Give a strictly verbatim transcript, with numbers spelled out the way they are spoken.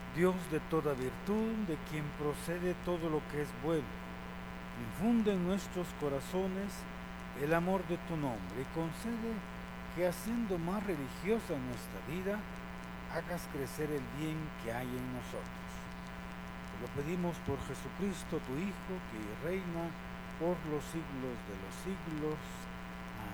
Dios de toda virtud, de quien procede todo lo que es bueno, infunde en nuestros corazones el amor de tu nombre y concede que, haciendo más religiosa nuestra vida, hagas crecer el bien que hay en nosotros. Te lo pedimos por Jesucristo, tu Hijo, que reina por los siglos de los siglos.